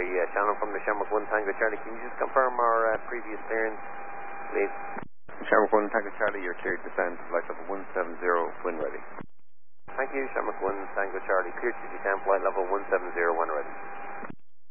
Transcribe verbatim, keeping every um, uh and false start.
Sorry, uh, Shannon from the Shamrock one Tango Charlie. Can you just confirm our uh, previous clearance, please? Shamrock one Tango Charlie, you're cleared to descend to flight level one seven zero, when ready. Thank you, Shamrock one Tango Charlie. Cleared to descend flight level one seven zero, when ready.